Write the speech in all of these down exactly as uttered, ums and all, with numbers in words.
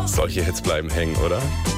Solche Hits bleiben hängen, oder?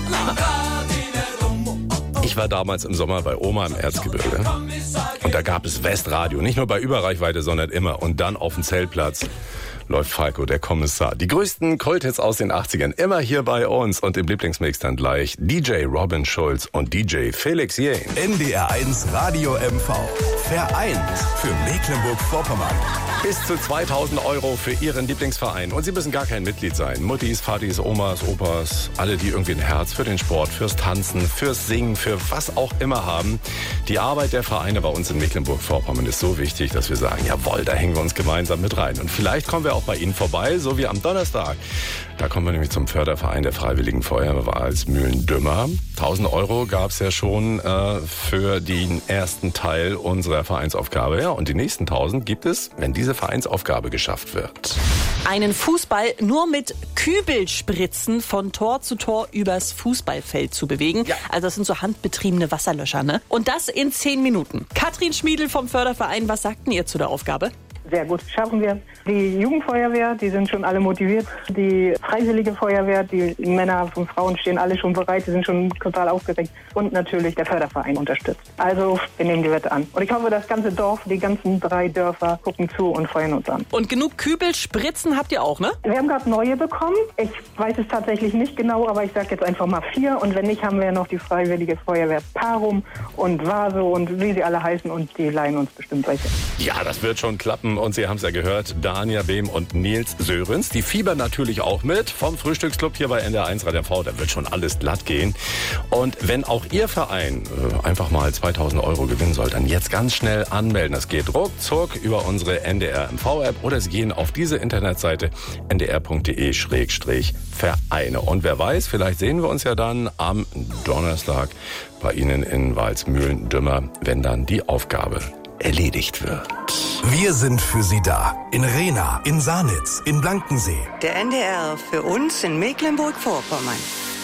Ich war damals im Sommer bei Oma im Erzgebirge. Und da gab es Westradio. Nicht nur bei Überreichweite, sondern immer. Und dann auf dem Zeltplatz läuft Falco, der Kommissar. Die größten Kulthits aus den achtzigern. Immer hier bei uns. Und im Lieblingsmix dann gleich D J Robin Schulz und D J Felix Jähn. N D R eins Radio M V. Vereint für Mecklenburg-Vorpommern. Bis zu zweitausend Euro für Ihren Lieblingsverein. Und Sie müssen gar kein Mitglied sein. Muttis, Vatis, Omas, Opas, alle, die irgendwie ein Herz für den Sport, fürs Tanzen, fürs Singen, für was auch immer haben. Die Arbeit der Vereine bei uns in Mecklenburg-Vorpommern ist so wichtig, dass wir sagen, jawohl, da hängen wir uns gemeinsam mit rein. Und vielleicht kommen wir auch bei Ihnen vorbei, so wie am Donnerstag. Da kommen wir nämlich zum Förderverein der Freiwilligen Feuerwehr als Mühlendümmer. tausend Euro gab es ja schon äh, für den ersten Teil unserer Vereinsaufgabe. Ja, und die nächsten tausend gibt es, wenn diese Vereinsaufgabe geschafft wird. Einen Fußball nur mit Kübelspritzen von Tor zu Tor übers Fußballfeld zu bewegen. Ja. Also das sind so handbetriebene Wasserlöscher, ne? Und das in zehn Minuten. Katrin Schmiedl vom Förderverein, was sagten ihr zu der Aufgabe? Sehr gut, schaffen wir. Die Jugendfeuerwehr, die sind schon alle motiviert. Die Freiwillige Feuerwehr, die Männer und Frauen stehen alle schon bereit, die sind schon total aufgeregt. Und natürlich der Förderverein unterstützt. Also wir nehmen die Wette an. Und ich hoffe, das ganze Dorf, die ganzen drei Dörfer gucken zu und feuern uns an. Und genug Kübelspritzen habt ihr auch, ne? Wir haben gerade neue bekommen. Ich weiß es tatsächlich nicht genau, aber ich sage jetzt einfach mal vier. Und wenn nicht, haben wir ja noch die Freiwillige Feuerwehr Parum und Vaso und wie sie alle heißen. Und die leihen uns bestimmt welche. Ja, das wird schon klappen. Und Sie haben es ja gehört, Dania Behm und Nils Sörenz, die fiebern natürlich auch mit vom Frühstücksclub hier bei N D R eins Radio M V. Da wird schon alles glatt gehen. Und wenn auch Ihr Verein äh, einfach mal zweitausend Euro gewinnen soll, dann jetzt ganz schnell anmelden. Das geht ruckzuck über unsere N D R M V-App oder Sie gehen auf diese Internetseite n d r punkt d e Schrägstrich Vereine. Und wer weiß, vielleicht sehen wir uns ja dann am Donnerstag bei Ihnen in Walsmühlen-Dümmer, wenn dann die Aufgabe erledigt wird. Wir sind für Sie da. In Rehna, in Sanitz, in Blankensee. Der N D R für uns in Mecklenburg-Vorpommern.